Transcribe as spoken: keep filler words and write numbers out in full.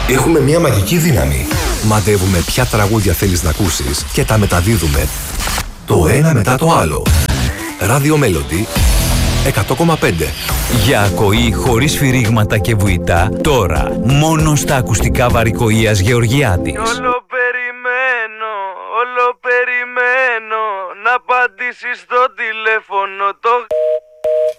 Έχουμε μια μαγική δύναμη. Μαντεύουμε ποια τραγούδια θέλεις να ακούσεις και τα μεταδίδουμε το ένα μετά το άλλο. Radio Melody εκατό κόμμα πέντε. Για ακοή χωρίς σφυρίγματα και βουητά, τώρα μόνο στα ακουστικά Βαρικοΐας Γεωργιάδης. Όλο περιμένω, όλο περιμένω να απαντήσεις στο τηλέφωνο.